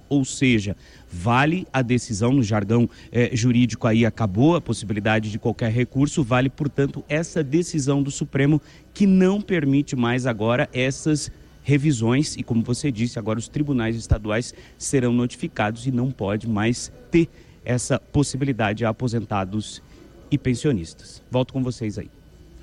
ou seja, vale a decisão, no jargão jurídico aí acabou a possibilidade de qualquer recurso, vale, portanto, essa decisão do Supremo que não permite mais agora essas revisões e, como você disse, agora os tribunais estaduais serão notificados e não pode mais ter essa possibilidade a aposentados e pensionistas. Volto com vocês aí.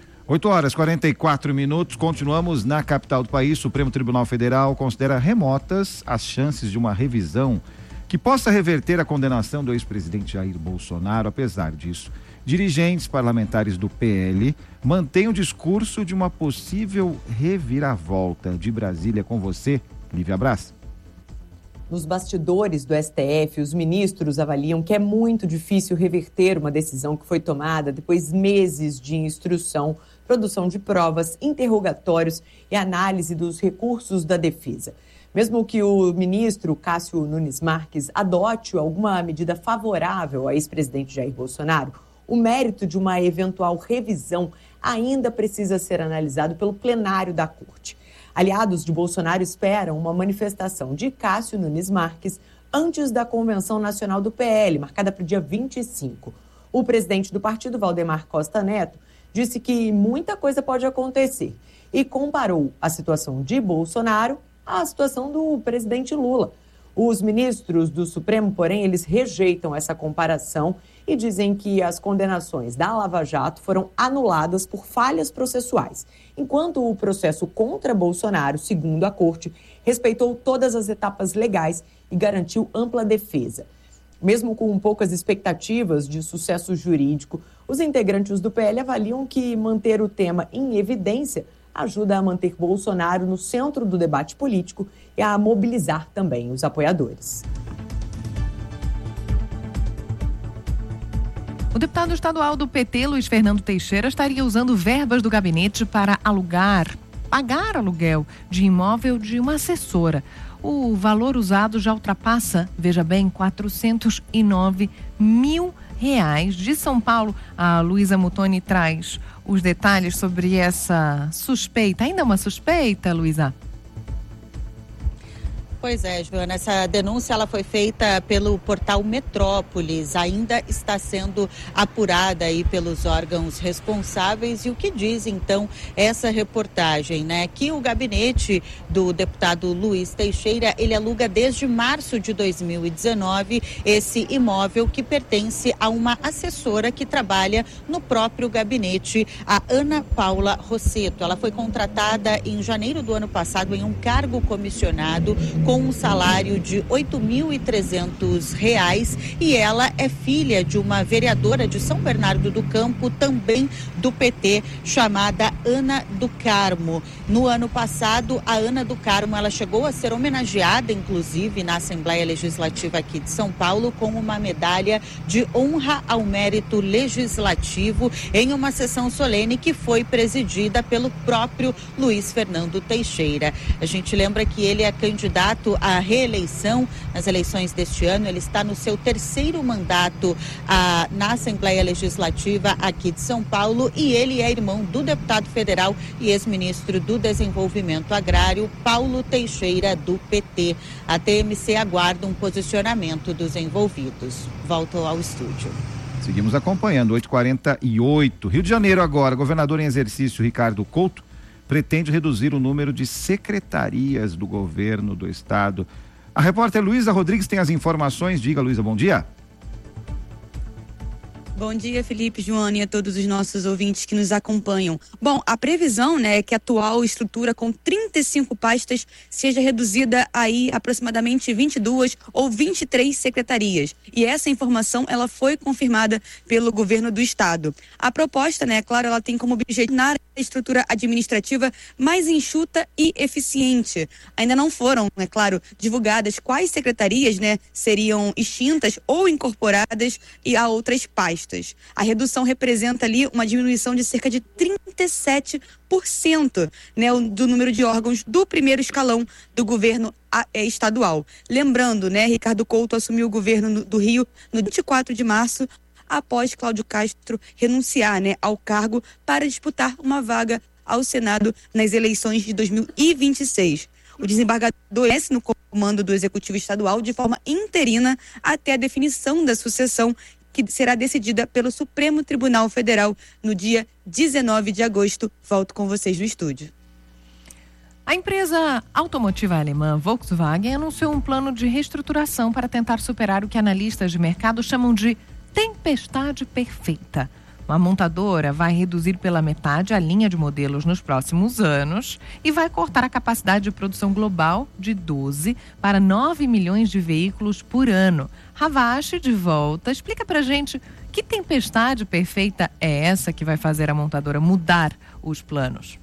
8h44, continuamos na capital do país. Supremo Tribunal Federal considera remotas as chances de uma revisão que possa reverter a condenação do ex-presidente Jair Bolsonaro. Apesar disso, dirigentes parlamentares do PL mantêm o discurso de uma possível reviravolta. De Brasília com você, Lívia Braz. Nos bastidores do STF, os ministros avaliam que é muito difícil reverter uma decisão que foi tomada depois de meses de instrução, produção de provas, interrogatórios e análise dos recursos da defesa. Mesmo que o ministro Cássio Nunes Marques adote alguma medida favorável ao ex-presidente Jair Bolsonaro, o mérito de uma eventual revisão ainda precisa ser analisado pelo plenário da Corte. Aliados de Bolsonaro esperam uma manifestação de Cássio Nunes Marques antes da Convenção Nacional do PL, marcada para o dia 25. O presidente do partido, Valdemar Costa Neto, disse que muita coisa pode acontecer e comparou a situação de Bolsonaro à situação do presidente Lula. Os ministros do Supremo, porém, eles rejeitam essa comparação e dizem que as condenações da Lava Jato foram anuladas por falhas processuais, enquanto o processo contra Bolsonaro, segundo a Corte, respeitou todas as etapas legais e garantiu ampla defesa. Mesmo com poucas expectativas de sucesso jurídico, os integrantes do PL avaliam que manter o tema em evidência ajuda a manter Bolsonaro no centro do debate político e a mobilizar também os apoiadores. O deputado estadual do PT, Luiz Fernando Teixeira, estaria usando verbas do gabinete para pagar aluguel de imóvel de uma assessora. O valor usado já ultrapassa, veja bem, R$409 mil. De São Paulo, a Luísa Mutoni traz os detalhes sobre essa suspeita. Ainda é uma suspeita, Luísa? Pois é, Joana, essa denúncia ela foi feita pelo portal Metrópolis, ainda está sendo apurada aí pelos órgãos responsáveis. E o que diz então essa reportagem, né? Que o gabinete do deputado Luiz Teixeira, ele aluga desde março de 2019 esse imóvel que pertence a uma assessora que trabalha no próprio gabinete, a Ana Paula Rosseto. Ela foi contratada em janeiro do ano passado em um cargo comissionado com um salário de R$8.300 e ela é filha de uma vereadora de São Bernardo do Campo, também do PT, chamada Ana do Carmo. No ano passado, a Ana do Carmo, ela chegou a ser homenageada, inclusive, na Assembleia Legislativa aqui de São Paulo, com uma medalha de honra ao mérito legislativo em uma sessão solene que foi presidida pelo próprio Luiz Fernando Teixeira. A gente lembra que ele é candidato à reeleição nas eleições deste ano. Ele está no seu terceiro mandato na Assembleia Legislativa aqui de São Paulo e ele é irmão do deputado federal e ex-ministro do Desenvolvimento Agrário, Paulo Teixeira, do PT. A TMC aguarda um posicionamento dos envolvidos. Volto ao estúdio. Seguimos acompanhando, 8h48. Rio de Janeiro agora, governador em exercício Ricardo Couto pretende reduzir o número de secretarias do governo do estado. A repórter Luísa Rodrigues tem as informações. Diga, Luísa, bom dia. Bom dia, Felipe, Joana e a todos os nossos ouvintes que nos acompanham. Bom, a previsão, né, é que a atual estrutura com 35 pastas seja reduzida aí aproximadamente 22 ou 23 secretarias. E essa informação, ela foi confirmada pelo governo do estado. A proposta, né, claro, ela tem como objetivo a estrutura administrativa mais enxuta e eficiente. Ainda não foram, é claro, divulgadas quais secretarias, né, seriam extintas ou incorporadas a outras pastas. A redução representa ali uma diminuição de cerca de 37%, né, do número de órgãos do primeiro escalão do governo estadual. Lembrando, né, Ricardo Couto assumiu o governo do Rio no 24 de março, após Cláudio Castro renunciar, né, ao cargo para disputar uma vaga ao Senado nas eleições de 2026. O desembargador permanece no comando do Executivo Estadual de forma interina até a definição da sucessão, que será decidida pelo Supremo Tribunal Federal no dia 19 de agosto. Volto com vocês no estúdio. A empresa automotiva alemã Volkswagen anunciou um plano de reestruturação para tentar superar o que analistas de mercado chamam de tempestade perfeita. A montadora vai reduzir pela metade a linha de modelos nos próximos anos e vai cortar a capacidade de produção global de 12 para 9 milhões de veículos por ano. Ravache, de volta, explica pra gente que tempestade perfeita é essa que vai fazer a montadora mudar os planos.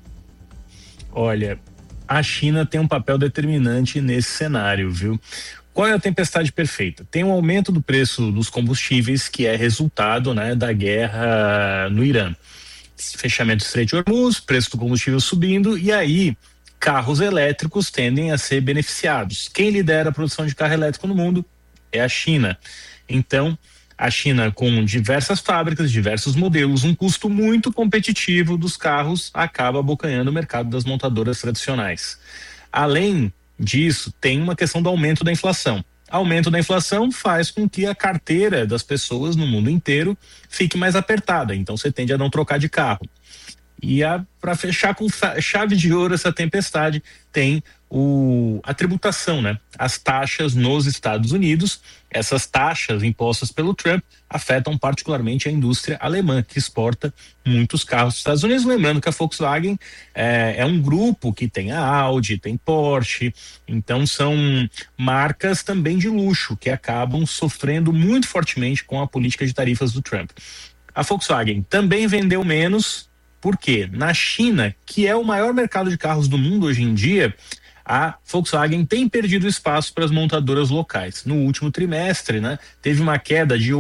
Olha, a China tem um papel determinante nesse cenário, viu? Qual é a tempestade perfeita? Tem um aumento do preço dos combustíveis que é resultado, né, da guerra no Irã. Fechamento do Estreito de Hormuz, preço do combustível subindo, e aí carros elétricos tendem a ser beneficiados. Quem lidera a produção de carro elétrico no mundo é a China. Então, a China, com diversas fábricas, diversos modelos, um custo muito competitivo dos carros, acaba abocanhando o mercado das montadoras tradicionais. Além disso, tem uma questão do aumento da inflação. Aumento da inflação faz com que a carteira das pessoas no mundo inteiro fique mais apertada, então você tende a não trocar de carro. E para fechar com chave de ouro essa tempestade, tem a tributação, né? As taxas nos Estados Unidos. Essas taxas impostas pelo Trump afetam particularmente a indústria alemã, que exporta muitos carros dos Estados Unidos. Lembrando que a Volkswagen é um grupo que tem a Audi, tem Porsche, então são marcas também de luxo que acabam sofrendo muito fortemente com a política de tarifas do Trump. A Volkswagen também vendeu menos. Por quê? Na China, que é o maior mercado de carros do mundo hoje em dia, a Volkswagen tem perdido espaço para as montadoras locais. No último trimestre, né, teve uma queda de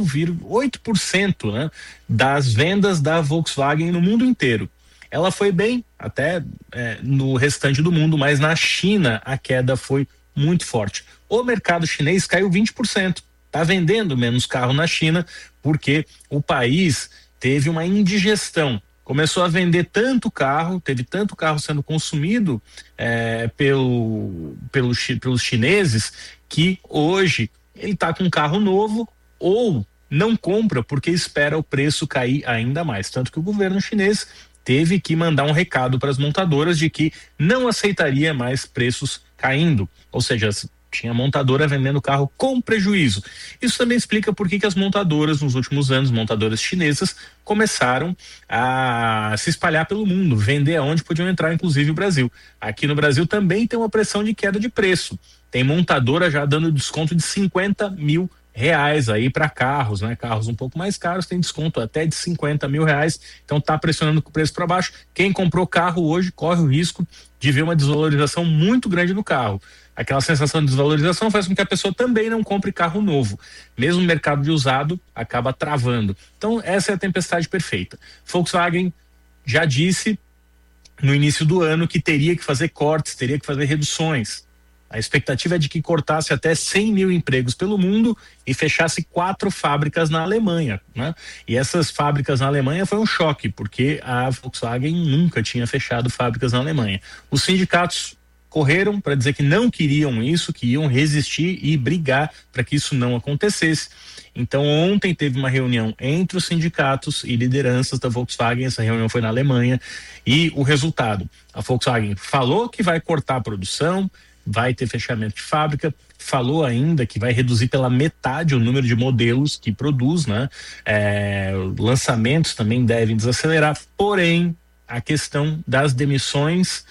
8,8%, né, das vendas da Volkswagen no mundo inteiro. Ela foi bem até no restante do mundo, mas na China a queda foi muito forte. O mercado chinês caiu 20%. Está vendendo menos carro na China porque o país teve uma indigestão. Começou a vender tanto carro, teve tanto carro sendo consumido pelos chineses, que hoje ele está com um carro novo ou não compra porque espera o preço cair ainda mais. Tanto que o governo chinês teve que mandar um recado para as montadoras de que não aceitaria mais preços caindo. Ou seja, tinha montadora vendendo carro com prejuízo. Isso também explica por que as montadoras, nos últimos anos, montadoras chinesas, começaram a se espalhar pelo mundo, vender aonde podiam entrar, inclusive o Brasil. Aqui no Brasil também tem uma pressão de queda de preço. Tem montadora já dando desconto de R$50 mil aí para carros, né? Carros um pouco mais caros tem desconto até de R$50 mil, então tá pressionando o preço para baixo. Quem comprou carro hoje corre o risco de ver uma desvalorização muito grande do carro. Aquela sensação de desvalorização faz com que a pessoa também não compre carro novo. Mesmo o mercado de usado acaba travando. Então essa é a tempestade perfeita. Volkswagen já disse no início do ano que teria que fazer cortes, teria que fazer reduções. A expectativa é de que cortasse até 100 mil empregos pelo mundo e fechasse 4 fábricas na Alemanha, né? E essas fábricas na Alemanha foi um choque, porque a Volkswagen nunca tinha fechado fábricas na Alemanha. Os sindicatos correram para dizer que não queriam isso, que iam resistir e brigar para que isso não acontecesse. Então ontem teve uma reunião entre os sindicatos e lideranças da Volkswagen, essa reunião foi na Alemanha, e o resultado, a Volkswagen falou que vai cortar a produção, vai ter fechamento de fábrica, falou ainda que vai reduzir pela metade o número de modelos que produz, né? Lançamentos também devem desacelerar, porém a questão das demissões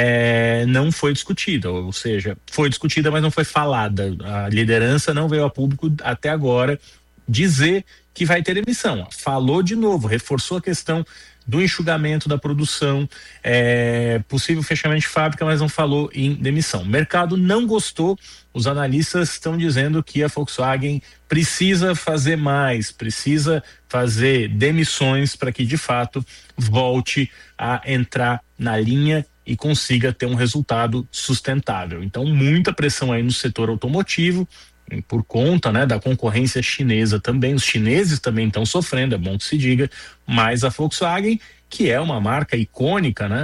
não foi discutida, ou seja, foi discutida, mas não foi falada. A liderança não veio a público até agora dizer que vai ter demissão. Falou de novo, reforçou a questão do enxugamento da produção, possível fechamento de fábrica, mas não falou em demissão. O mercado não gostou, os analistas estão dizendo que a Volkswagen precisa fazer mais, precisa fazer demissões para que de fato volte a entrar na linha e consiga ter um resultado sustentável. Então muita pressão aí no setor automotivo, por conta, né, da concorrência chinesa também. Os chineses também estão sofrendo, é bom que se diga, mas a Volkswagen, que é uma marca icônica, né,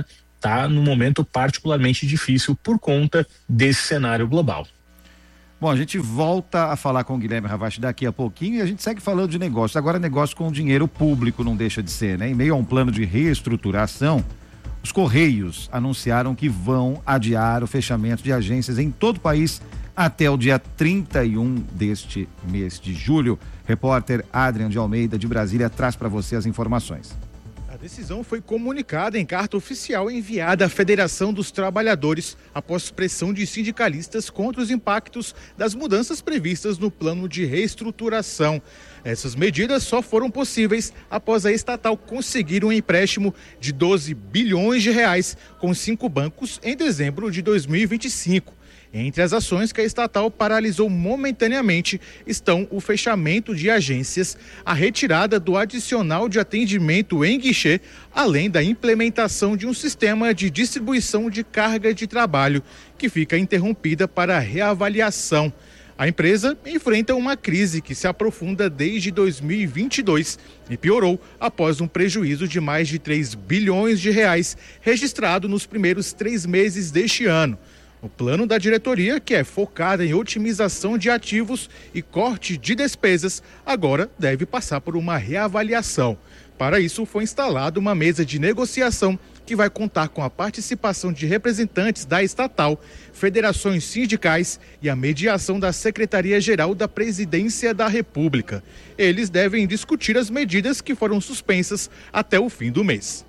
está num momento particularmente difícil por conta desse cenário global. Bom, a gente volta a falar com o Guilherme Ravache daqui a pouquinho e a gente segue falando de negócios. Agora, negócio com dinheiro público não deixa de ser, né? Em meio a um plano de reestruturação, os Correios anunciaram que vão adiar o fechamento de agências em todo o país até o dia 31 deste mês de julho. Repórter Adrian de Almeida, de Brasília, traz para você as informações. A decisão foi comunicada em carta oficial enviada à Federação dos Trabalhadores após pressão de sindicalistas contra os impactos das mudanças previstas no plano de reestruturação. Essas medidas só foram possíveis após a estatal conseguir um empréstimo de 12 bilhões de reais com 5 bancos em dezembro de 2025. Entre as ações que a estatal paralisou momentaneamente estão o fechamento de agências, a retirada do adicional de atendimento em guichê, além da implementação de um sistema de distribuição de carga de trabalho, que fica interrompida para reavaliação. A empresa enfrenta uma crise que se aprofunda desde 2022 e piorou após um prejuízo de mais de 3 bilhões de reais registrado nos primeiros 3 meses deste ano. O plano da diretoria, que é focado em otimização de ativos e corte de despesas, agora deve passar por uma reavaliação. Para isso, foi instalada uma mesa de negociação que vai contar com a participação de representantes da estatal, federações sindicais e a mediação da Secretaria-Geral da Presidência da República. Eles devem discutir as medidas que foram suspensas até o fim do mês.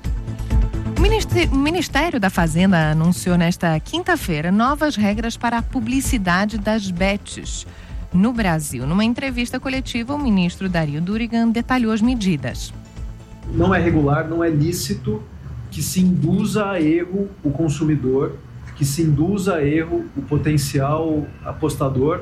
O Ministério da Fazenda anunciou nesta quinta-feira novas regras para a publicidade das bets no Brasil. Numa entrevista coletiva, o ministro Dario Durigan detalhou as medidas. Não é regular, não é lícito que se induza a erro o consumidor, que se induza a erro o potencial apostador,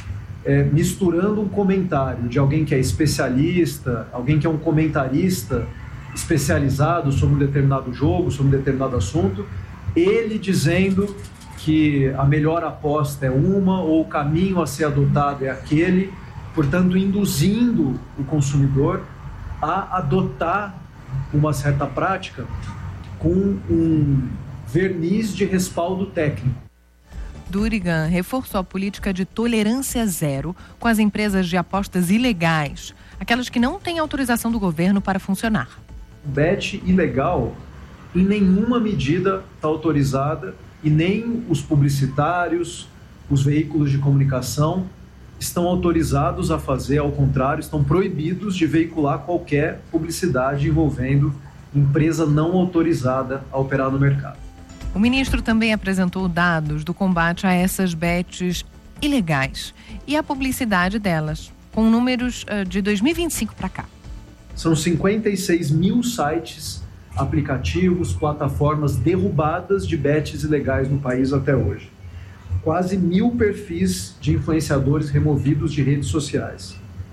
misturando um comentário de alguém que é especialista, alguém que é um comentarista especializado sobre um determinado jogo, sobre um determinado assunto, ele dizendo que a melhor aposta é uma ou o caminho a ser adotado é aquele, portanto induzindo o consumidor a adotar uma certa prática com um verniz de respaldo técnico. Durigan reforçou a política de tolerância zero com as empresas de apostas ilegais, aquelas que não têm autorização do governo para funcionar. O bet ilegal, em nenhuma medida está autorizada e nem os publicitários, os veículos de comunicação estão autorizados a fazer, ao contrário, estão proibidos de veicular qualquer publicidade envolvendo empresa não autorizada a operar no mercado. O ministro também apresentou dados do combate a essas bets ilegais e a publicidade delas, com números de 2025 para cá. São 56 mil sites, aplicativos, plataformas derrubadas de bets ilegais no país até hoje. Quase 1.000 perfis de influenciadores removidos de redes sociais.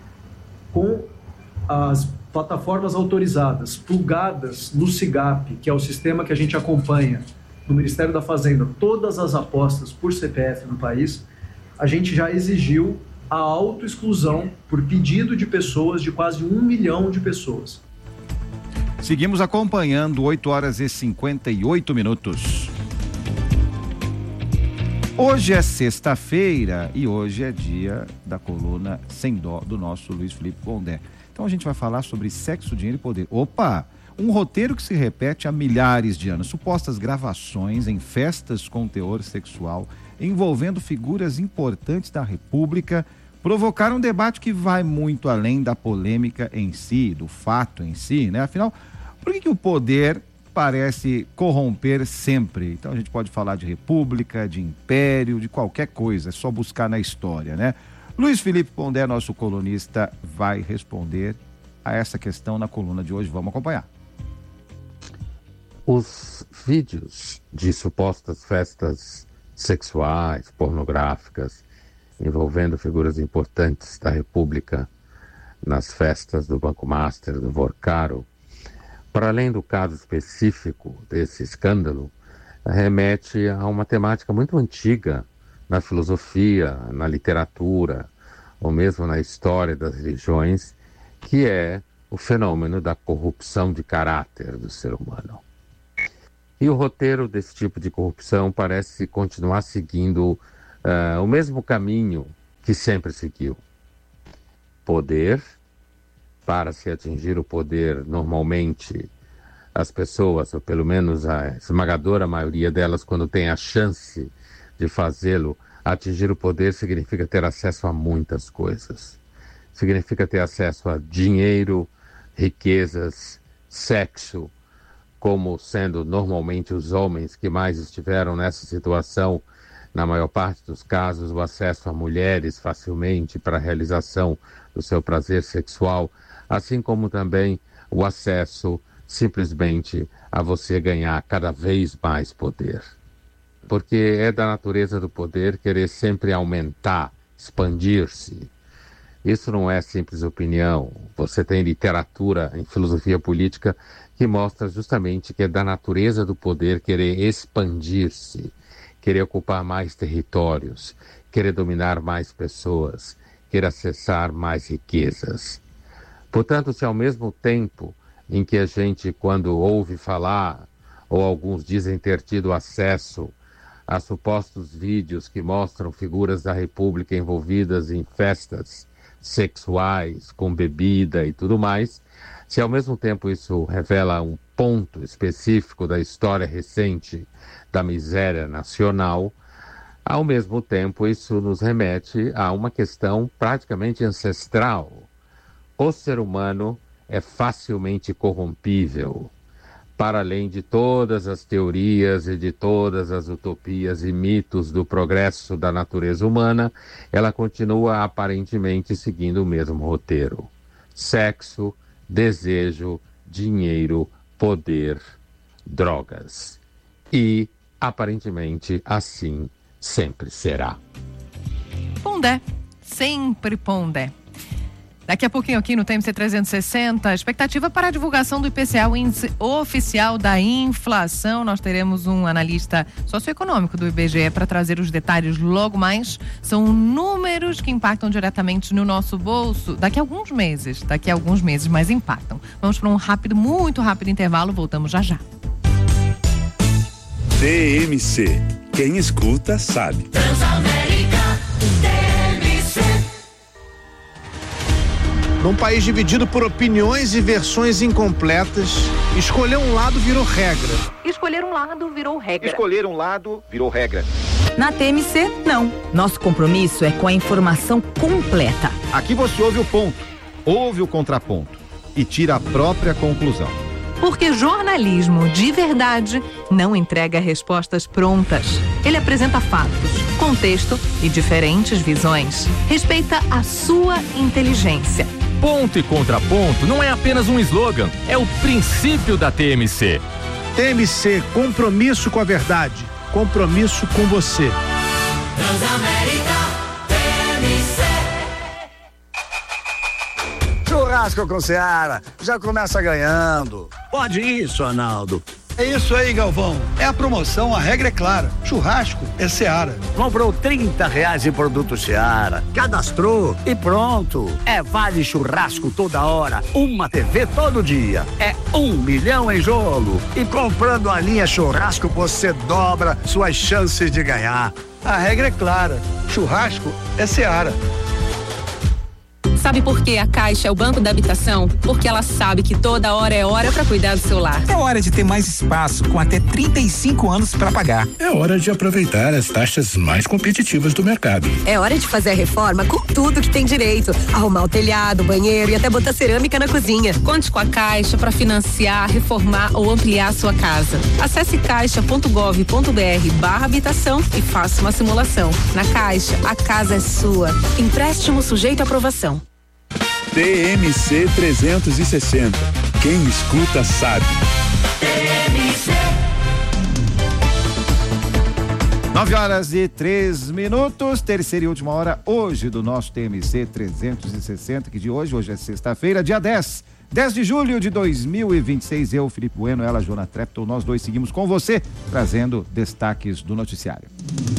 Com as plataformas autorizadas, plugadas no SIGAP, que é o sistema que a gente acompanha no Ministério da Fazenda, todas as apostas por CPF no país, a gente já exigiu a autoexclusão por pedido de pessoas, de quase 1 milhão de pessoas. Seguimos acompanhando, 8h58. Hoje é sexta-feira e hoje é dia da coluna Sem Dó do nosso Luiz Felipe Pondé. Então a gente vai falar sobre sexo, dinheiro e poder. Opa! Um roteiro que se repete há milhares de anos. Supostas gravações em festas com teor sexual envolvendo figuras importantes da República provocaram um debate que vai muito além da polêmica em si, do fato em si, né? Afinal, por que o poder parece corromper sempre? Então a gente pode falar de república, de império, de qualquer coisa, é só buscar na história, né? Luiz Felipe Pondé, nosso colunista, vai responder a essa questão na coluna de hoje. Vamos acompanhar. Os vídeos de supostas festas sexuais, pornográficas, envolvendo figuras importantes da República nas festas do Banco Master, do Vorcaro, para além do caso específico desse escândalo, remete a uma temática muito antiga na filosofia, na literatura, ou mesmo na história das religiões, que é o fenômeno da corrupção de caráter do ser humano. E o roteiro desse tipo de corrupção parece continuar seguindo o mesmo caminho que sempre seguiu. Poder. Para se atingir o poder, normalmente as pessoas, ou pelo menos a esmagadora maioria delas, quando tem a chance de fazê-lo, atingir o poder significa ter acesso a muitas coisas. Significa ter acesso a dinheiro, riquezas, sexo, como sendo normalmente os homens que mais estiveram nessa situação, na maior parte dos casos, o acesso a mulheres facilmente para a realização do seu prazer sexual, assim como também o acesso simplesmente a você ganhar cada vez mais poder. Porque é da natureza do poder querer sempre aumentar, expandir-se. Isso não é simples opinião. Você tem literatura em filosofia política que mostra justamente que é da natureza do poder querer expandir-se, querer ocupar mais territórios, querer dominar mais pessoas, querer acessar mais riquezas. Portanto, se ao mesmo tempo em que a gente, quando ouve falar, ou alguns dizem ter tido acesso a supostos vídeos que mostram figuras da República envolvidas em festas sexuais, com bebida e tudo mais, se ao mesmo tempo isso revela um ponto específico da história recente da miséria nacional, ao mesmo tempo isso nos remete a uma questão praticamente ancestral. O ser humano é facilmente corrompível. Para além de todas as teorias e de todas as utopias e mitos do progresso da natureza humana, ela continua aparentemente seguindo o mesmo roteiro. Sexo, desejo, dinheiro, poder, drogas. E, aparentemente, assim sempre será. Pondé, sempre Pondé. Daqui a pouquinho aqui no TMC 360, expectativa para a divulgação do IPCA, o índice oficial da inflação. Nós teremos um analista socioeconômico do IBGE para trazer os detalhes logo mais. São números que impactam diretamente no nosso bolso daqui a alguns meses, mas impactam. Vamos para um muito rápido intervalo, voltamos já já. TMC, quem escuta sabe. Transamérica, TMC. Num país dividido por opiniões e versões incompletas, escolher um lado virou regra. Escolher um lado virou regra. Escolher um lado virou regra. Na TMC, não. Nosso compromisso é com a informação completa. Aqui você ouve o ponto, ouve o contraponto e tira a própria conclusão. Porque jornalismo de verdade não entrega respostas prontas. Ele apresenta fatos, contexto e diferentes visões. Respeita a sua inteligência. Ponto e contraponto não é apenas um slogan, é o princípio da TMC. TMC, compromisso com a verdade, compromisso com você. Transamérica, TMC. Churrasco com Seara, já começa ganhando. Pode isso, Arnaldo. É isso aí, Galvão. É a promoção, a regra é clara. Churrasco é Seara. Comprou R$30 em produto Seara, cadastrou e pronto. É vale churrasco toda hora, uma TV todo dia. É 1 milhão em jogo. E comprando a linha churrasco, você dobra suas chances de ganhar. A regra é clara. Churrasco é Seara. Sabe por que a Caixa é o Banco da Habitação? Porque ela sabe que toda hora é hora para cuidar do seu lar. É hora de ter mais espaço, com até 35 anos para pagar. É hora de aproveitar as taxas mais competitivas do mercado. É hora de fazer a reforma com tudo que tem direito. Arrumar o telhado, o banheiro e até botar cerâmica na cozinha. Conte com a Caixa para financiar, reformar ou ampliar a sua casa. Acesse caixa.gov.br/habitação e faça uma simulação. Na Caixa, a casa é sua. Empréstimo sujeito à aprovação. TMC 360. Quem escuta sabe. TMC. 9h03, terceira e última hora hoje do nosso TMC 360, que de hoje é sexta-feira, dia 10 de julho de 2026. Eu, Felipe Bueno, ela, Joana Trepton, nós dois seguimos com você, trazendo destaques do noticiário.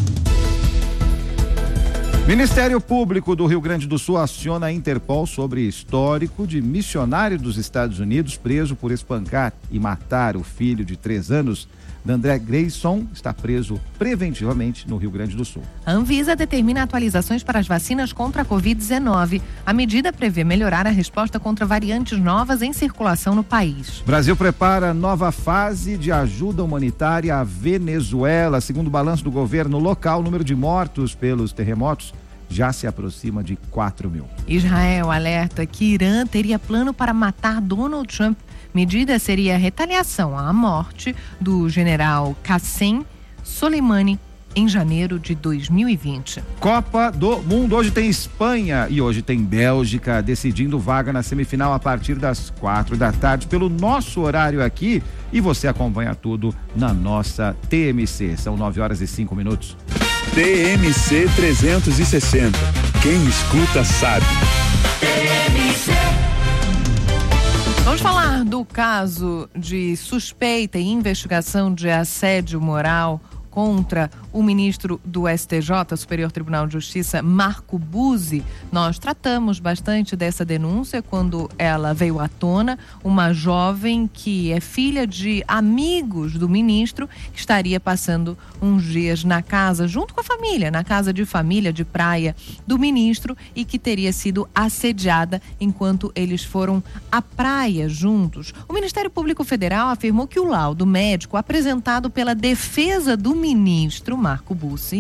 Ministério Público do Rio Grande do Sul aciona a Interpol sobre histórico de missionário dos Estados Unidos preso por espancar e matar o filho de 3 anos, D'André Grayson está preso preventivamente no Rio Grande do Sul. A Anvisa determina atualizações para as vacinas contra a Covid-19. A medida prevê melhorar a resposta contra variantes novas em circulação no país. Brasil prepara nova fase de ajuda humanitária à Venezuela. Segundo o balanço do governo local, o número de mortos pelos terremotos já se aproxima de 4 mil. Israel alerta que Irã teria plano para matar Donald Trump. Medida seria retaliação à morte do general Qassem Soleimani em janeiro de 2020. Copa do Mundo. Hoje tem Espanha e hoje tem Bélgica decidindo vaga na semifinal a partir das 4 da tarde pelo nosso horário aqui, e você acompanha tudo na nossa TMC. São 9h05. TMC 360. Quem escuta sabe. TMC. Vamos falar do caso de suspeita e investigação de assédio moral contra o ministro do STJ, Superior Tribunal de Justiça, Marco Buzzi. Nós tratamos bastante dessa denúncia quando ela veio à tona. Uma jovem que é filha de amigos do ministro estaria passando uns dias na casa, junto com a família, na casa de família de praia do ministro, e que teria sido assediada enquanto eles foram à praia juntos. O Ministério Público Federal afirmou que o laudo médico apresentado pela defesa do ministro Marco Buzzi,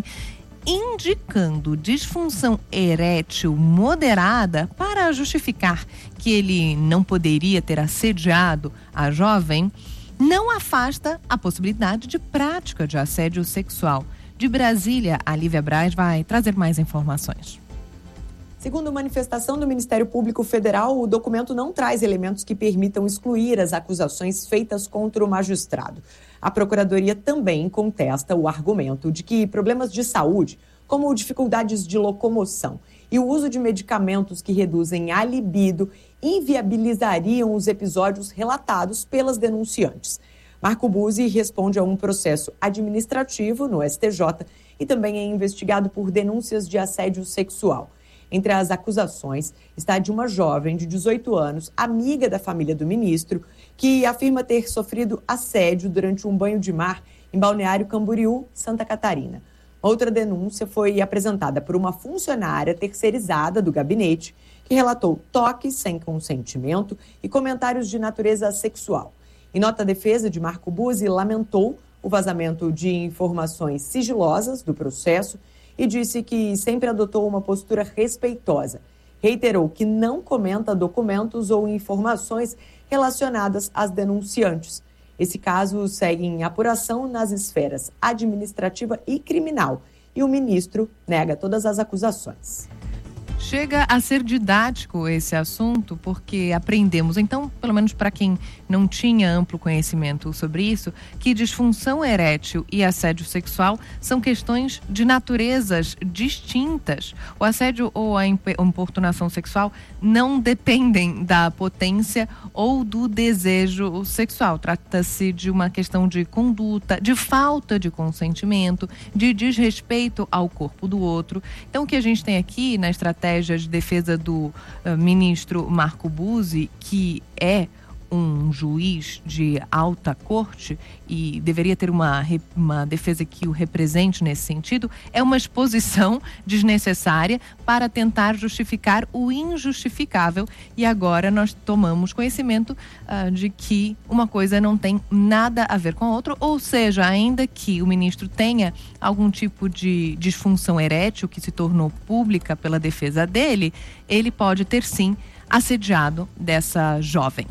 indicando disfunção erétil moderada para justificar que ele não poderia ter assediado a jovem, não afasta a possibilidade de prática de assédio sexual. De Brasília, a Lívia Braz vai trazer mais informações. Segundo manifestação do Ministério Público Federal, o documento não traz elementos que permitam excluir as acusações feitas contra o magistrado. A Procuradoria também contesta o argumento de que problemas de saúde, como dificuldades de locomoção e o uso de medicamentos que reduzem a libido, inviabilizariam os episódios relatados pelas denunciantes. Marco Buzzi responde a um processo administrativo no STJ e também é investigado por denúncias de assédio sexual. Entre as acusações está de uma jovem de 18 anos, amiga da família do ministro, que afirma ter sofrido assédio durante um banho de mar em Balneário Camboriú, Santa Catarina. Outra denúncia foi apresentada por uma funcionária terceirizada do gabinete, que relatou toques sem consentimento e comentários de natureza sexual. Em nota, a defesa de Marco Buzzi lamentou o vazamento de informações sigilosas do processo e disse que sempre adotou uma postura respeitosa. Reiterou que não comenta documentos ou informações relacionadas às denunciantes. Esse caso segue em apuração nas esferas administrativa e criminal, e o ministro nega todas as acusações. Chega a ser didático esse assunto, porque aprendemos, então, pelo menos para quem não tinha amplo conhecimento sobre isso, que disfunção erétil e assédio sexual são questões de naturezas distintas. O assédio ou a importunação sexual não dependem da potência ou do desejo sexual. Trata-se de uma questão de conduta, de falta de consentimento, de desrespeito ao corpo do outro. Então, o que a gente tem aqui na estratégia de defesa do ministro Marco Buzzi, que é um juiz de alta corte e deveria ter uma defesa que o represente nesse sentido, é uma exposição desnecessária para tentar justificar o injustificável. E agora nós tomamos conhecimento de que uma coisa não tem nada a ver com a outra, ou seja, ainda que o ministro tenha algum tipo de disfunção erétil que se tornou pública pela defesa dele, ele pode ter sim assediado dessa jovem.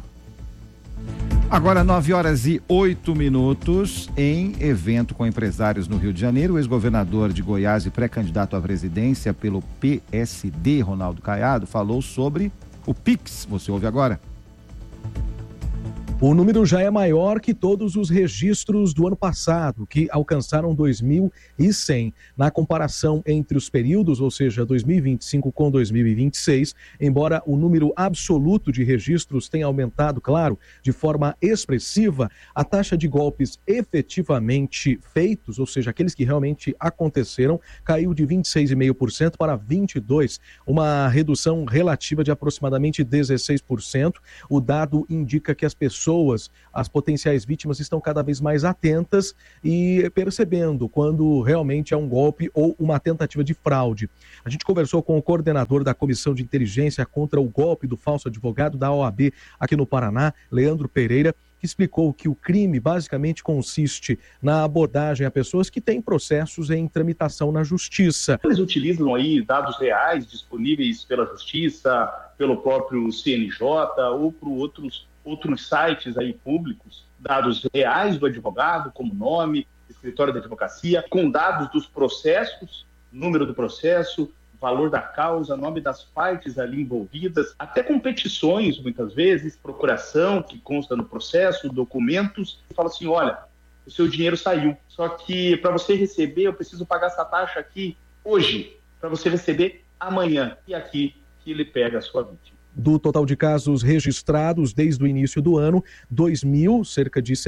Agora 9h08, em evento com empresários no Rio de Janeiro, o ex-governador de Goiás e pré-candidato à presidência pelo PSD, Ronaldo Caiado, falou sobre o Pix. Você ouve agora. O número já é maior que todos os registros do ano passado, que alcançaram 2.100. Na comparação entre os períodos, ou seja, 2025 com 2026, embora o número absoluto de registros tenha aumentado, claro, de forma expressiva, a taxa de golpes efetivamente feitos, ou seja, aqueles que realmente aconteceram, caiu de 26,5% para 22%, uma redução relativa de aproximadamente 16%. O dado indica que as pessoas pessoas, as potenciais vítimas, estão cada vez mais atentas e percebendo quando realmente é um golpe ou uma tentativa de fraude. A gente conversou com o coordenador da Comissão de Inteligência contra o Golpe do Falso Advogado da OAB aqui no Paraná, Leandro Pereira, que explicou que o crime basicamente consiste na abordagem a pessoas que têm processos em tramitação na justiça. Eles utilizam aí dados reais disponíveis pela justiça, pelo próprio CNJ ou por outros sites aí públicos, dados reais do advogado, como nome, escritório da advocacia, com dados dos processos, número do processo, valor da causa, nome das partes ali envolvidas, até com petições, muitas vezes, procuração que consta no processo, documentos, e fala assim, olha, o seu dinheiro saiu, só que para você receber eu preciso pagar essa taxa aqui hoje, para você receber amanhã, e aqui que ele pega a sua vítima. Do total de casos registrados desde o início do ano, 2.000, cerca de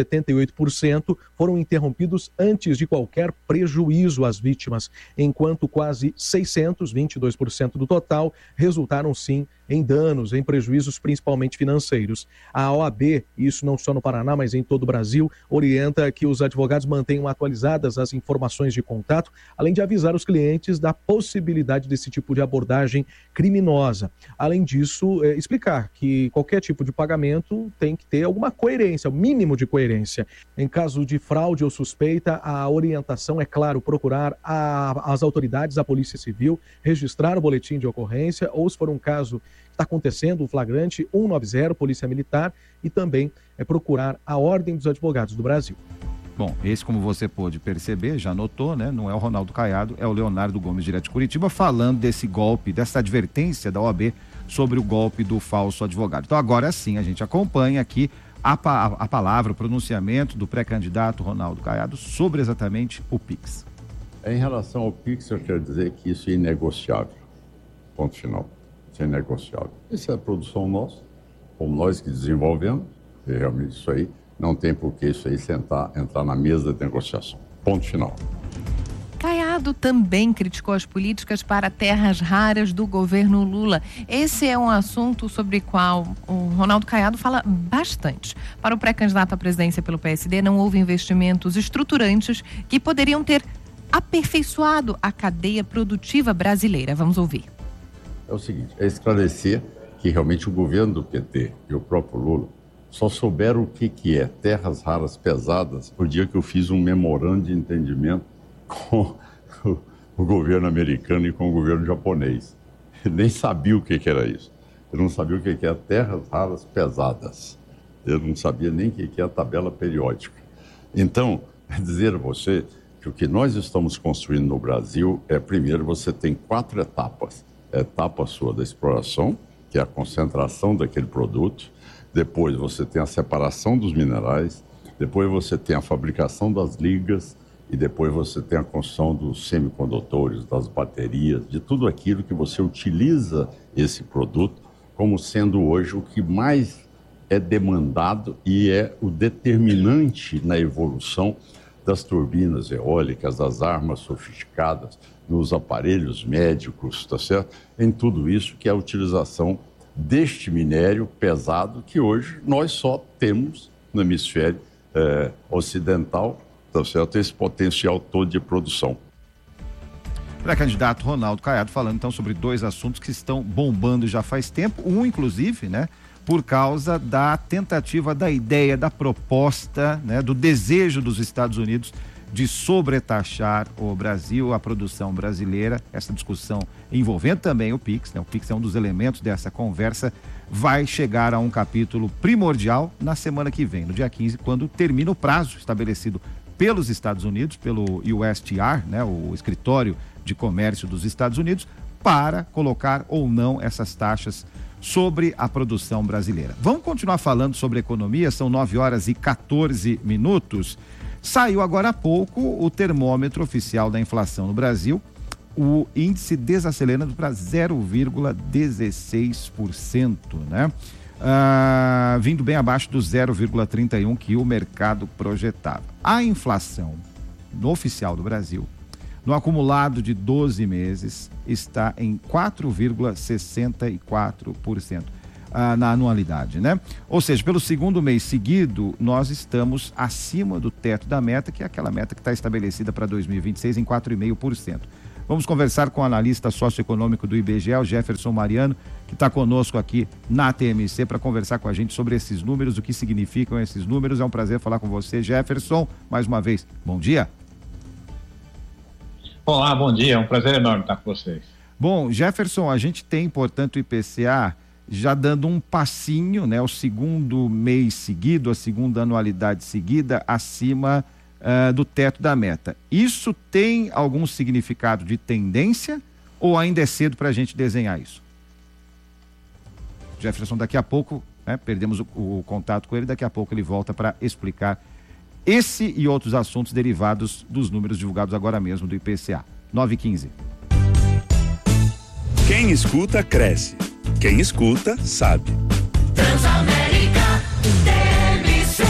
78%, foram interrompidos antes de qualquer prejuízo às vítimas, enquanto quase 600, 22% do total, resultaram sim em danos, em prejuízos principalmente financeiros. A OAB, isso não só no Paraná, mas em todo o Brasil, orienta que os advogados mantenham atualizadas as informações de contato, além de avisar os clientes da possibilidade desse tipo de abordagem criminosa. Além disso, explicar que qualquer tipo de pagamento tem que ter alguma coerência, o mínimo de coerência. Em caso de fraude ou suspeita, a orientação é, claro, procurar as autoridades, a Polícia Civil, registrar o boletim de ocorrência, ou se for um caso que está acontecendo, o flagrante, 190, Polícia Militar, e também procurar a Ordem dos Advogados do Brasil. Bom, esse, como você pôde perceber, já notou, né? Não é o Ronaldo Caiado, é o Leonardo Gomes, direto de Curitiba, falando desse golpe, dessa advertência da OAB sobre o golpe do falso advogado. Então, agora sim, a gente acompanha aqui a palavra, o pronunciamento do pré-candidato Ronaldo Caiado sobre exatamente o PIX. Em relação ao PIX, eu quero dizer que isso é inegociável. Ponto final. Isso é inegociável. Isso é a produção nossa, como nós que desenvolvemos, e realmente isso aí não tem por que isso aí entrar na mesa de negociação. Ponto final. Caiado também criticou as políticas para terras raras do governo Lula. Esse é um assunto sobre o qual o Ronaldo Caiado fala bastante. Para o pré-candidato à presidência pelo PSD, não houve investimentos estruturantes que poderiam ter aperfeiçoado a cadeia produtiva brasileira. Vamos ouvir. É o seguinte, é esclarecer que realmente o governo do PT e o próprio Lula só souberam o que é terras raras pesadas no dia que eu fiz um memorando de entendimento com o governo americano e com o governo japonês. Eu nem sabia o que era isso. Eu não sabia o que era terras raras pesadas. Eu não sabia nem o que é a tabela periódica. Então, é dizer a você que o que nós estamos construindo no Brasil é, primeiro, você tem 4 etapas. A etapa sua da exploração, que é a concentração daquele produto. Depois você tem a separação dos minerais. Depois você tem a fabricação das ligas. E depois você tem a construção dos semicondutores, das baterias, de tudo aquilo que você utiliza esse produto como sendo hoje o que mais é demandado e é o determinante na evolução das turbinas eólicas, das armas sofisticadas, nos aparelhos médicos, tá certo? Em tudo isso que é a utilização deste minério pesado que hoje nós só temos no hemisfério ocidental, tá certo? Esse potencial todo de produção. Pré-candidato Ronaldo Caiado falando então sobre 2 assuntos que estão bombando já faz tempo, um inclusive, né, por causa da tentativa, da ideia, da proposta, né, do desejo dos Estados Unidos de sobretaxar o Brasil, a produção brasileira. Essa discussão envolvendo também o PIX, né? O PIX é um dos elementos dessa conversa, vai chegar a um capítulo primordial na semana que vem, no dia 15, quando termina o prazo estabelecido pelos Estados Unidos, pelo USTR, né, o Escritório de Comércio dos Estados Unidos, para colocar ou não essas taxas sobre a produção brasileira. Vamos continuar falando sobre economia, são 9h14. Saiu agora há pouco o termômetro oficial da inflação no Brasil, o índice desacelerando para 0,16%, né? Vindo bem abaixo do 0,31% que o mercado projetava. A inflação no oficial do Brasil, no acumulado de 12 meses, está em 4,64%. na anualidade, né? Ou seja, pelo segundo mês seguido, nós estamos acima do teto da meta, que é aquela meta que está estabelecida para 2026 em 4,5%. Vamos conversar com o analista socioeconômico do IBGE, o Jefferson Mariano, que está conosco aqui na TMC para conversar com a gente sobre esses números, o que significam esses números. É um prazer falar com você, Jefferson, mais uma vez. Bom dia. Olá, bom dia. É um prazer enorme estar com vocês. Bom, Jefferson, a gente tem, portanto, o IPCA já dando um passinho, né? O segundo mês seguido, a segunda anualidade seguida, acima do teto da meta. Isso tem algum significado de tendência ou ainda é cedo para a gente desenhar isso? Jefferson, daqui a pouco, né, perdemos o contato com ele, daqui a pouco ele volta para explicar esse e outros assuntos derivados dos números divulgados agora mesmo do IPCA. 9h15. Quem escuta, cresce. Quem escuta, sabe. Transamérica, TMC.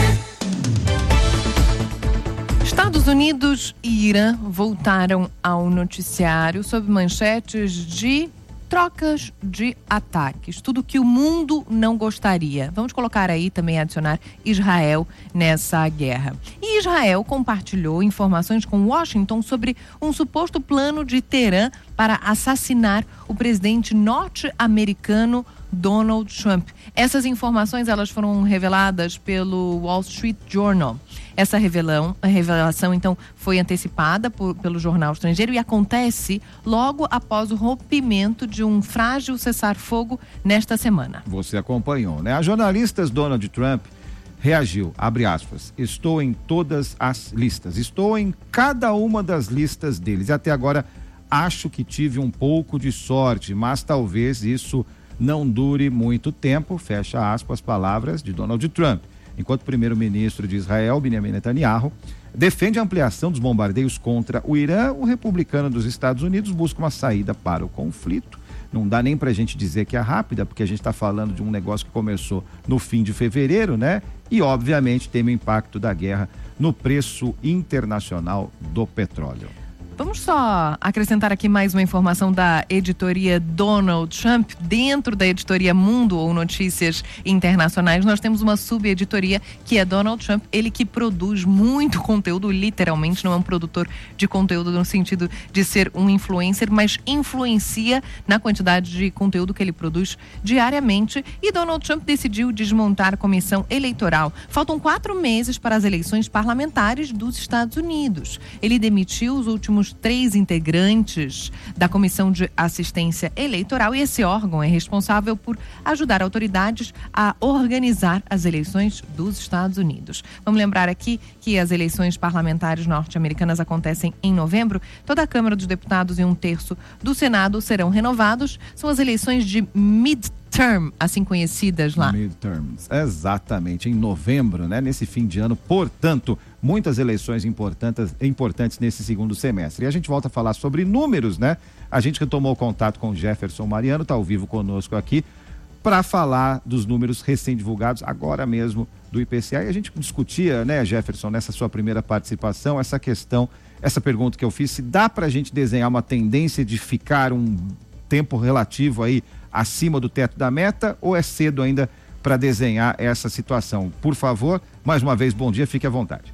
Estados Unidos e Irã voltaram ao noticiário sob manchetes de trocas de ataques, tudo que o mundo não gostaria. Vamos colocar aí também, adicionar Israel nessa guerra. E Israel compartilhou informações com Washington sobre um suposto plano de Teherã para assassinar o presidente norte-americano Donald Trump. Essas informações elas foram reveladas pelo Wall Street Journal. Essa revelação, então, foi antecipada pelo jornal estrangeiro e acontece logo após o rompimento de um frágil cessar-fogo nesta semana. Você acompanhou, né? A jornalista Donald Trump reagiu, abre aspas, estou em todas as listas, estou em cada uma das listas deles. E até agora acho que tive um pouco de sorte, mas talvez isso não dure muito tempo, fecha aspas, palavras de Donald Trump. Enquanto o primeiro-ministro de Israel, Benjamin Netanyahu, defende a ampliação dos bombardeios contra o Irã, o republicano dos Estados Unidos busca uma saída para o conflito. Não dá nem para a gente dizer que é rápida, porque a gente está falando de um negócio que começou no fim de fevereiro, né? E, obviamente, tem o impacto da guerra no preço internacional do petróleo. Vamos só acrescentar aqui mais uma informação da editoria Donald Trump. Dentro da editoria Mundo ou Notícias Internacionais, nós temos uma subeditoria que é Donald Trump, ele que produz muito conteúdo, literalmente, não é um produtor de conteúdo no sentido de ser um influencer, mas influencia na quantidade de conteúdo que ele produz diariamente. E Donald Trump decidiu desmontar a comissão eleitoral. Faltam 4 meses para as eleições parlamentares dos Estados Unidos. Ele demitiu os últimos 3 integrantes da Comissão de Assistência Eleitoral e esse órgão é responsável por ajudar autoridades a organizar as eleições dos Estados Unidos. Vamos lembrar aqui que as eleições parlamentares norte-americanas acontecem em novembro. Toda a Câmara dos Deputados e 1/3 do Senado serão renovados. São as eleições de midterm, assim conhecidas lá. Midterms, exatamente, em novembro, né? Nesse fim de ano, portanto, muitas eleições importantes nesse segundo semestre. E a gente volta a falar sobre números, né? A gente retomou contato com o Jefferson Mariano, está ao vivo conosco aqui, para falar dos números recém-divulgados, agora mesmo, do IPCA. E a gente discutia, né, Jefferson, nessa sua primeira participação, essa questão, essa pergunta que eu fiz, se dá para a gente desenhar uma tendência de ficar um tempo relativo aí acima do teto da meta ou é cedo ainda para desenhar essa situação? Por favor, mais uma vez, bom dia, fique à vontade.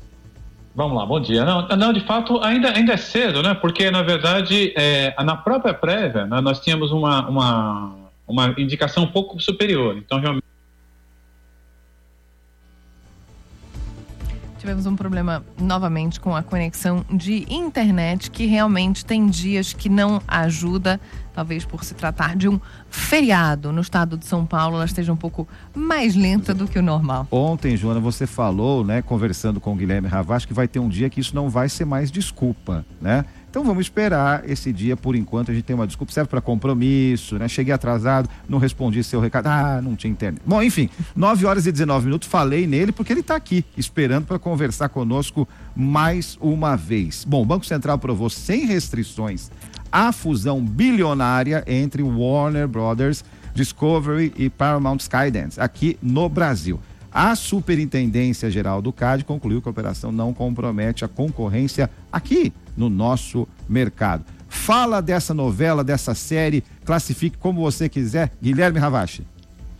Vamos lá, bom dia. Não, de fato, ainda é cedo, né? Porque, na verdade, na própria prévia, né, nós tínhamos uma indicação um pouco superior. Então, realmente... Tivemos um problema novamente com a conexão de internet, que realmente tem dias que não ajuda, talvez por se tratar de um feriado no estado de São Paulo, ela esteja um pouco mais lenta do que o normal. Ontem, Joana, você falou, né, conversando com o Guilherme Ravache, que vai ter um dia que isso não vai ser mais desculpa, né? Então vamos esperar esse dia, por enquanto a gente tem uma desculpa, serve para compromisso, né? Cheguei atrasado, não respondi seu recado, não tinha internet. Bom, enfim, 9h19, falei nele porque ele está aqui, esperando para conversar conosco mais uma vez. Bom, o Banco Central aprovou sem restrições a fusão bilionária entre Warner Brothers, Discovery e Paramount Skydance, aqui no Brasil. A Superintendência Geral do CAD concluiu que a operação não compromete a concorrência aqui no nosso mercado. Fala dessa novela, dessa série, classifique como você quiser, Guilherme Ravache.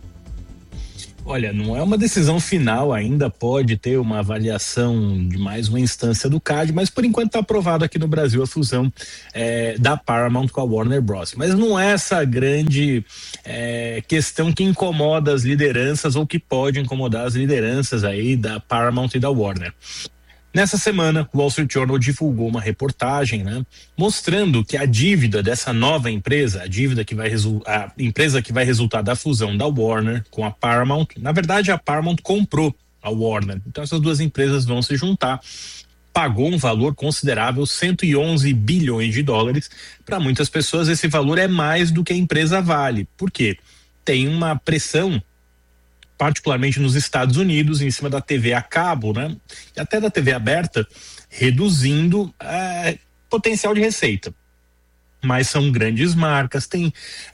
Olha, não é uma decisão final, ainda pode ter uma avaliação de mais uma instância do CAD, mas por enquanto está aprovado aqui no Brasil a fusão da Paramount com a Warner Bros. Mas não é essa grande questão que incomoda as lideranças ou que pode incomodar as lideranças aí da Paramount e da Warner. Nessa semana, o Wall Street Journal divulgou uma reportagem, né, mostrando que a dívida dessa nova empresa, a empresa que vai resultar da fusão da Warner com a Paramount, na verdade a Paramount comprou a Warner, então essas duas empresas vão se juntar, pagou um valor considerável, 111 bilhões de dólares. Para muitas pessoas esse valor é mais do que a empresa vale. Por quê? Tem uma pressão, particularmente nos Estados Unidos, em cima da TV a cabo, né? E até da TV aberta, reduzindo potencial de receita. Mas são grandes marcas, tem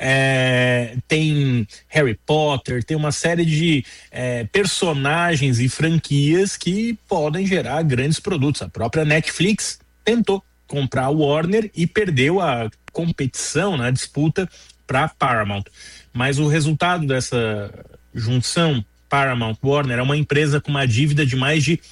Harry Potter, tem uma série de personagens e franquias que podem gerar grandes produtos. A própria Netflix tentou comprar a Warner e perdeu a competição, a disputa para a Paramount. Mas o resultado dessa junção Paramount Warner é uma empresa com uma dívida de mais de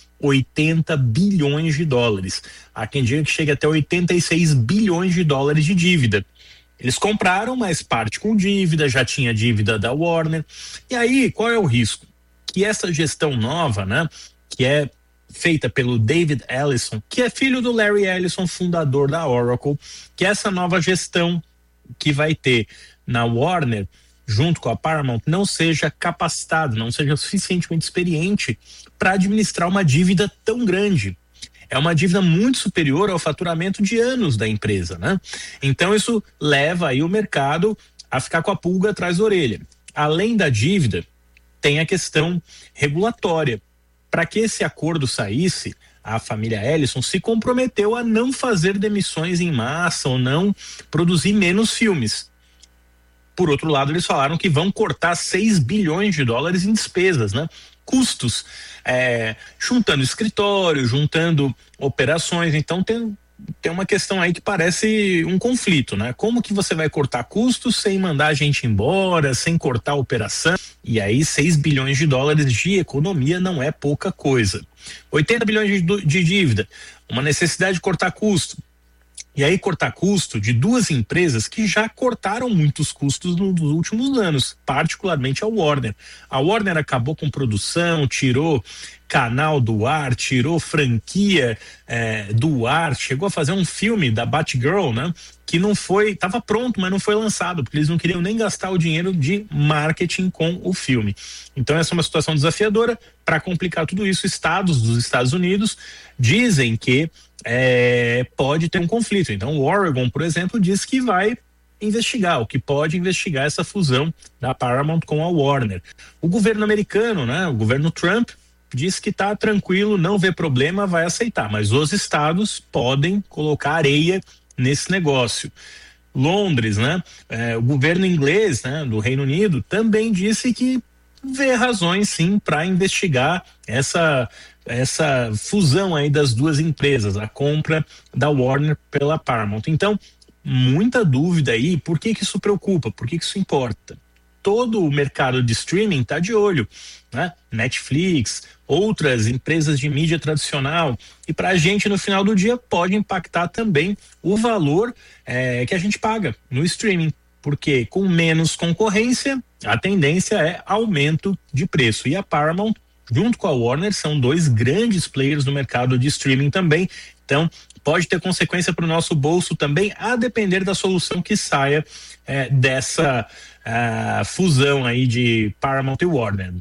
80 bilhões de dólares. Há quem diga que chega até 86 bilhões de dólares de dívida. Eles compraram, mas parte com dívida, já tinha dívida da Warner. E aí, qual é o risco? Que essa gestão nova, né, que é feita pelo David Ellison, que é filho do Larry Ellison, fundador da Oracle, que essa nova gestão que vai ter na Warner junto com a Paramount não seja capacitado, não seja suficientemente experiente para administrar uma dívida tão grande. É uma dívida muito superior ao faturamento de anos da empresa, né? Então isso leva aí o mercado a ficar com a pulga atrás da orelha. Além da dívida, tem a questão regulatória. Para que esse acordo saísse, a família Ellison se comprometeu a não fazer demissões em massa ou não produzir menos filmes. Por outro lado, eles falaram que vão cortar 6 bilhões de dólares em despesas, né? Custos, juntando escritório, juntando operações. Então tem uma questão aí que parece um conflito, né? Como que você vai cortar custos sem mandar a gente embora, sem cortar a operação? E aí 6 bilhões de dólares de economia não é pouca coisa. 80 bilhões de dívida, uma necessidade de cortar custo. E aí cortar custo de duas empresas que já cortaram muitos custos nos últimos anos, particularmente a Warner. A Warner acabou com produção, tirou canal do ar, tirou franquia do ar, chegou a fazer um filme da Batgirl, né? Que não foi, estava pronto, mas não foi lançado, porque eles não queriam nem gastar o dinheiro de marketing com o filme. Então essa é uma situação desafiadora. Para complicar tudo isso, estados dos Estados Unidos dizem que pode ter um conflito. Então o Oregon, por exemplo, diz que vai investigar, o que pode investigar essa fusão da Paramount com a Warner. O governo americano, né, o governo Trump, diz que está tranquilo, não vê problema, vai aceitar, mas os estados podem colocar areia nesse negócio. Londres, né, o governo inglês, né, do Reino Unido, também disse que vê razões sim para investigar essa fusão aí das duas empresas, a compra da Warner pela Paramount. Então, muita dúvida aí. Por que isso preocupa? Por que isso importa? Todo o mercado de streaming está de olho, né? Netflix, outras empresas de mídia tradicional, e para a gente no final do dia pode impactar também o valor que a gente paga no streaming, porque com menos concorrência a tendência é aumento de preço, e a Paramount junto com a Warner são dois grandes players no mercado de streaming também. Então pode ter consequência para o nosso bolso também, a depender da solução que saia dessa fusão aí de Paramount e Warner.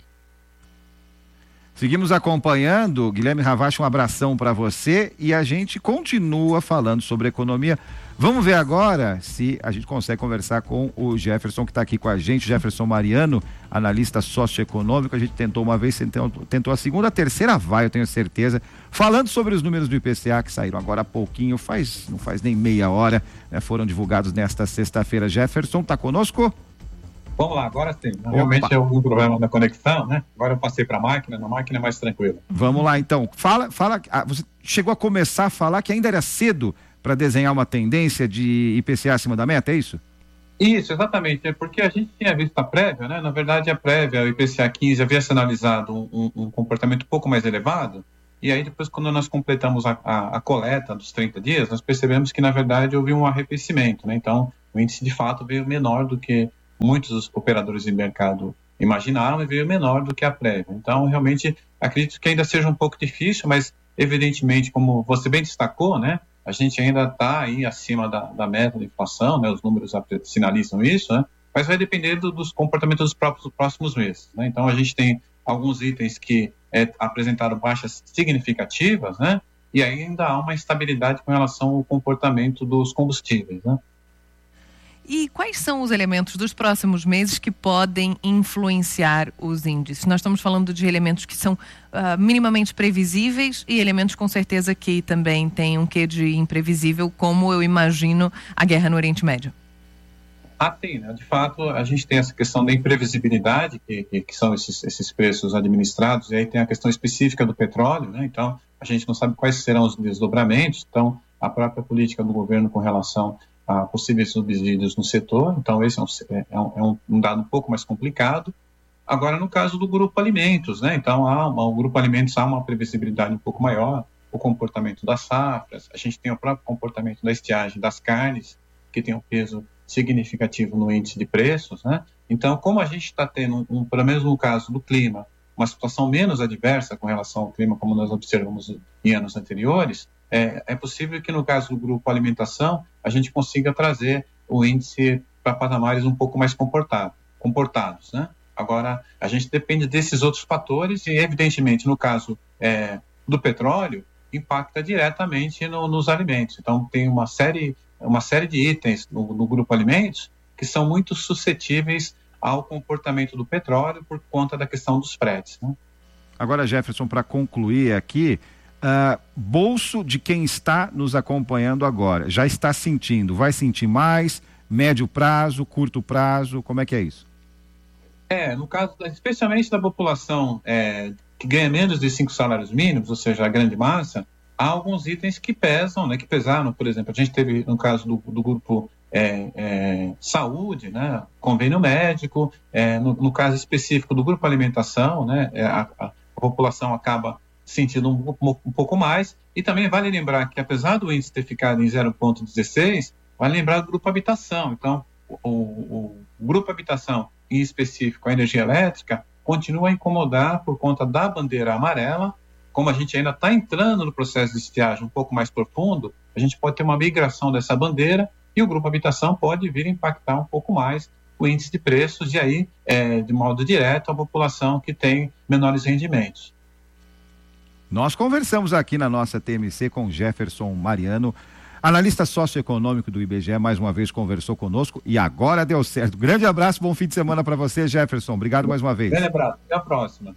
Seguimos acompanhando. Guilherme Ravache, um abração para você, e a gente continua falando sobre economia. Vamos ver agora se a gente consegue conversar com o Jefferson, que está aqui com a gente, Jefferson Mariano, analista socioeconômico. A gente tentou uma vez, tentou a segunda, a terceira vai, eu tenho certeza, falando sobre os números do IPCA que saíram agora há pouquinho, não faz nem meia hora, né, foram divulgados nesta sexta-feira. Jefferson, está conosco? Vamos lá, agora sim. Realmente é algum problema da conexão, né? Agora eu passei para a máquina, na máquina é mais tranquilo. Vamos lá então. Fala, você chegou a começar a falar que ainda era cedo para desenhar uma tendência de IPCA acima da meta, é isso? Isso, exatamente. É porque a gente tinha visto a prévia, né? Na verdade, a prévia, o IPCA 15, havia sinalizado um comportamento um pouco mais elevado. E aí, depois, quando nós completamos a coleta dos 30 dias, nós percebemos que, na verdade, houve um arrefecimento, né? Então, o índice, de fato, veio menor do que muitos dos operadores de mercado imaginaram e veio menor do que a prévia. Então, realmente, acredito que ainda seja um pouco difícil, mas, evidentemente, como você bem destacou, né? A gente ainda está aí acima da meta da inflação, né? Os números sinalizam isso, né? Mas vai depender dos comportamentos dos próximos meses, né? Então, a gente tem alguns itens que apresentaram baixas significativas, né? E ainda há uma instabilidade com relação ao comportamento dos combustíveis, né? E quais são os elementos dos próximos meses que podem influenciar os índices? Nós estamos falando de elementos que são minimamente previsíveis e elementos com certeza que também têm um quê de imprevisível, como eu imagino a guerra no Oriente Médio. Sim, né? De fato, a gente tem essa questão da imprevisibilidade, que são esses preços administrados, e aí tem a questão específica do petróleo, né? Então, a gente não sabe quais serão os desdobramentos, então, a própria política do governo com relação a possíveis subsídios no setor, então esse é um dado um pouco mais complicado. Agora, no caso do grupo alimentos, né? Então, o grupo alimentos há uma previsibilidade um pouco maior, o comportamento das safras, a gente tem o próprio comportamento da estiagem das carnes, que tem um peso significativo no índice de preços, né? Então, como a gente está tendo, pelo menos no caso do clima, uma situação menos adversa com relação ao clima, como nós observamos em anos anteriores, é possível que no caso do grupo alimentação, a gente consiga trazer o índice para patamares um pouco mais comportados, né? Agora, a gente depende desses outros fatores e, evidentemente, no caso do petróleo, impacta diretamente nos alimentos. Então, tem uma série de itens no grupo alimentos que são muito suscetíveis ao comportamento do petróleo por conta da questão dos fretes, né? Agora, Jefferson, para concluir aqui, bolso de quem está nos acompanhando agora, já está sentindo, vai sentir mais, médio prazo, curto prazo, como é que é isso? No caso, especialmente da população que ganha menos de 5 salários mínimos, ou seja, a grande massa, há alguns itens que pesam, né, que pesaram, por exemplo, a gente teve no caso do grupo saúde, né, convênio médico, no caso específico do grupo alimentação, né, a população acaba sentindo um pouco mais, e também vale lembrar que apesar do índice ter ficado em 0,16, vale lembrar do grupo habitação. Então, o grupo habitação, em específico a energia elétrica, continua a incomodar por conta da bandeira amarela. Como a gente ainda está entrando no processo de estiagem um pouco mais profundo, a gente pode ter uma migração dessa bandeira e o grupo habitação pode vir a impactar um pouco mais o índice de preços e aí, de modo direto, a população que tem menores rendimentos. Nós conversamos aqui na nossa TMC com Jefferson Mariano, analista socioeconômico do IBGE, mais uma vez conversou conosco e agora deu certo. Grande abraço, bom fim de semana para você, Jefferson. Obrigado mais uma vez. Grande abraço, até a próxima.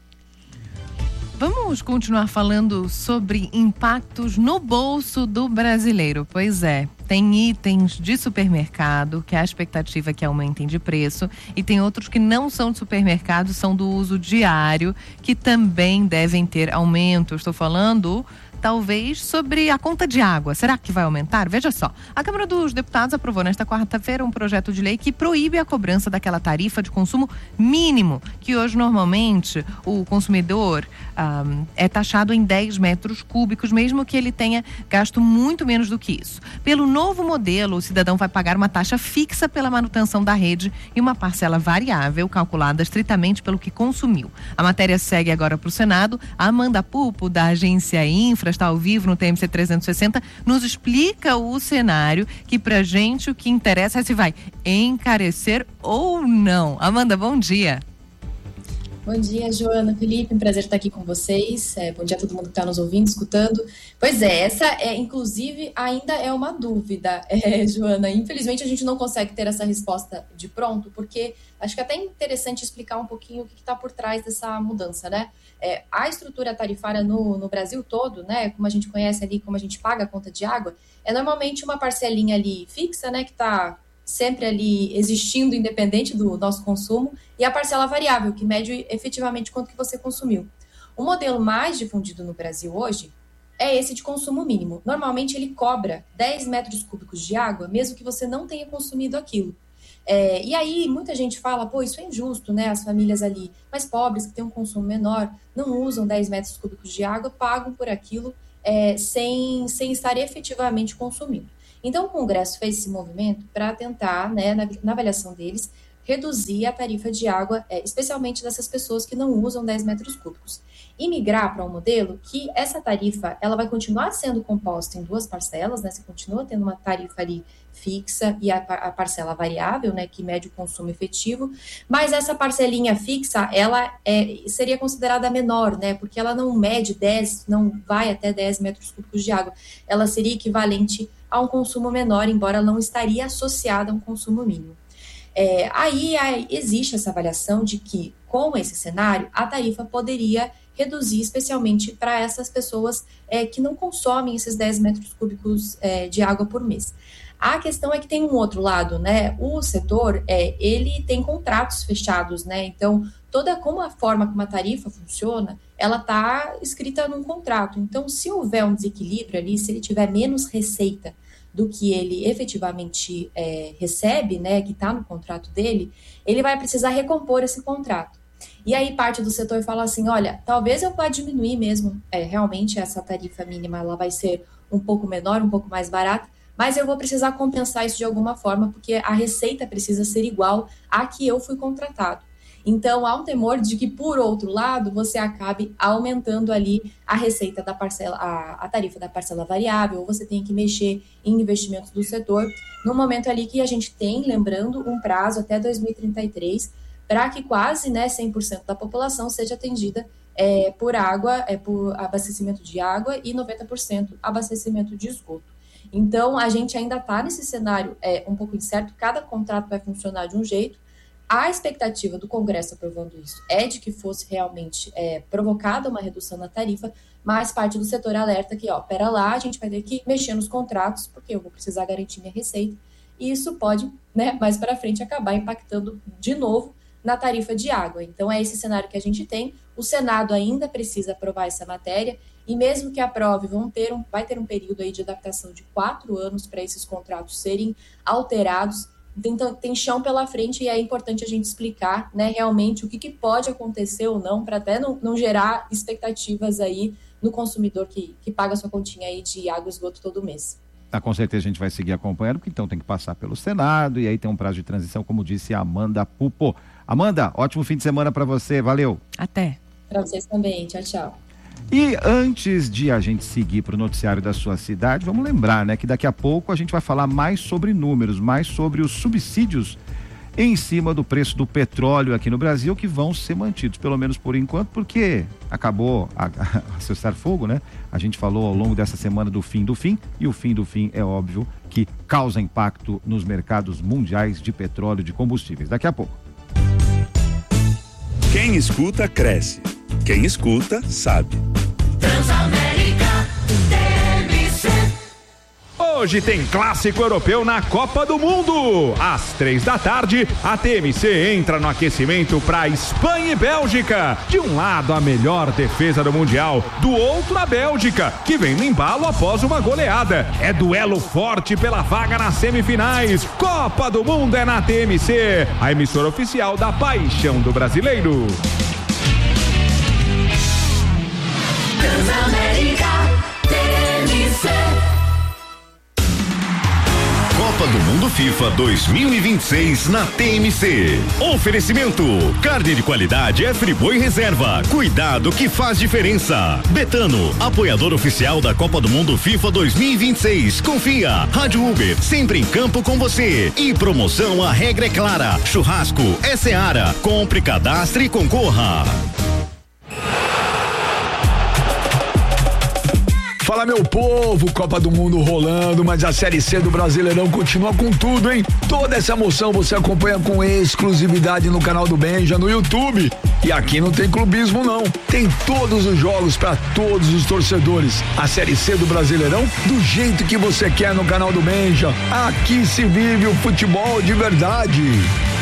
Vamos continuar falando sobre impactos no bolso do brasileiro. Pois é, tem itens de supermercado que a expectativa é que aumentem de preço e tem outros que não são de supermercado, são do uso diário, que também devem ter aumento. Eu estou falando talvez sobre a conta de água. Será que vai aumentar? Veja só, a Câmara dos Deputados aprovou nesta quarta-feira um projeto de lei que proíbe a cobrança daquela tarifa de consumo mínimo, que hoje normalmente o consumidor é taxado em 10 metros cúbicos, mesmo que ele tenha gasto muito menos do que isso. Pelo novo modelo, o cidadão vai pagar uma taxa fixa pela manutenção da rede e uma parcela variável calculada estritamente pelo que consumiu. A matéria segue agora para o Senado. A Amanda Pupo, da agência Infra, está ao vivo no TMC 360, nos explica o cenário que pra gente o que interessa é se vai encarecer ou não. Amanda, bom dia. Bom dia, Joana, Felipe, um prazer estar aqui com vocês. Bom dia a todo mundo que está nos ouvindo, escutando. Pois essa inclusive, ainda é uma dúvida, Joana. Infelizmente, a gente não consegue ter essa resposta de pronto, porque acho que é até interessante explicar um pouquinho o que está por trás dessa mudança, né? A estrutura tarifária no Brasil todo, né, como a gente conhece ali, como a gente paga a conta de água, é normalmente uma parcelinha ali fixa, né, que está sempre ali existindo independente do nosso consumo, e a parcela variável, que mede efetivamente quanto que você consumiu. O modelo mais difundido no Brasil hoje é esse de consumo mínimo. Normalmente ele cobra 10 metros cúbicos de água, mesmo que você não tenha consumido aquilo. E aí muita gente fala, pô, isso é injusto, né? As famílias ali mais pobres, que têm um consumo menor, não usam 10 metros cúbicos de água, pagam por aquilo sem estar efetivamente consumindo. Então o Congresso fez esse movimento para tentar, né, na avaliação deles, reduzir a tarifa de água, especialmente dessas pessoas que não usam 10 metros cúbicos. E migrar para um modelo que essa tarifa ela vai continuar sendo composta em 2 parcelas, né? Você continua tendo uma tarifa ali fixa e a parcela variável, né, que mede o consumo efetivo, mas essa parcelinha fixa, ela seria considerada menor, né, porque ela não mede não vai até 10 metros cúbicos de água, ela seria equivalente a um consumo menor, embora ela não estaria associada a um consumo mínimo. Aí existe essa avaliação de que, com esse cenário, a tarifa poderia reduzir especialmente para essas pessoas que não consomem esses 10 metros cúbicos de água por mês. A questão é que tem um outro lado, né? O setor, ele tem contratos fechados, né? Então, como a forma como a tarifa funciona, ela está escrita num contrato. Então, se houver um desequilíbrio ali, se ele tiver menos receita do que ele efetivamente recebe, né, que está no contrato dele, ele vai precisar recompor esse contrato. E aí parte do setor fala assim, olha, talvez eu vá diminuir mesmo, realmente essa tarifa mínima ela vai ser um pouco menor, um pouco mais barata, mas eu vou precisar compensar isso de alguma forma, porque a receita precisa ser igual à que eu fui contratado. Então, há um temor de que, por outro lado, você acabe aumentando ali a receita da parcela, a tarifa da parcela variável, ou você tem que mexer em investimentos do setor, no momento ali que a gente tem, lembrando, um prazo até 2033, para que quase 100% da população seja atendida por água, por abastecimento de água e 90% abastecimento de esgoto. Então, a gente ainda está nesse cenário um pouco incerto, cada contrato vai funcionar de um jeito. A expectativa do Congresso aprovando isso é de que fosse realmente provocada uma redução na tarifa, mas parte do setor alerta que, pera lá, a gente vai ter que mexer nos contratos, porque eu vou precisar garantir minha receita, e isso pode, mais para frente, acabar impactando de novo na tarifa de água. Então, é esse cenário que a gente tem. O Senado ainda precisa aprovar essa matéria, e mesmo que aprove, vai ter um período aí de adaptação de 4 anos para esses contratos serem alterados. Então, tem chão pela frente e é importante a gente explicar, realmente o que pode acontecer ou não, para até não gerar expectativas aí no consumidor que paga a sua continha aí de água e esgoto todo mês. Com certeza a gente vai seguir acompanhando, porque então tem que passar pelo Senado e aí tem um prazo de transição, como disse a Amanda Pupo. Amanda, ótimo fim de semana para você, valeu. Até. Para vocês também, tchau, tchau. E antes de a gente seguir para o noticiário da sua cidade, vamos lembrar, que daqui a pouco a gente vai falar mais sobre números, mais sobre os subsídios em cima do preço do petróleo aqui no Brasil, que vão ser mantidos, pelo menos por enquanto, porque acabou a cessar-fogo, A gente falou ao longo dessa semana do fim, e o fim do fim é óbvio que causa impacto nos mercados mundiais de petróleo e de combustíveis. Daqui a pouco. Quem escuta, cresce. Quem escuta, sabe. Transamérica TMC. Hoje tem clássico europeu na Copa do Mundo. Às 15h, a TMC entra no aquecimento para Espanha e Bélgica. De um lado, a melhor defesa do Mundial. Do outro, a Bélgica, que vem no embalo após uma goleada. É duelo forte pela vaga nas semifinais. Copa do Mundo é na TMC, a emissora oficial da paixão do brasileiro. Transamérica TMC. Copa do Mundo FIFA 2026 na TMC. Oferecimento: carne de qualidade é Friboi Reserva. Cuidado que faz diferença. Betano, apoiador oficial da Copa do Mundo FIFA 2026. Confia. Rádio Uber, sempre em campo com você. E promoção, a regra é clara. Churrasco é Seara. Compre, cadastre e concorra. Fala, meu povo, Copa do Mundo rolando, mas a Série C do Brasileirão continua com tudo, hein? Toda essa emoção você acompanha com exclusividade no canal do Benja, no YouTube. E aqui não tem clubismo, não. Tem todos os jogos para todos os torcedores. A Série C do Brasileirão, do jeito que você quer no canal do Benja. Aqui se vive o futebol de verdade.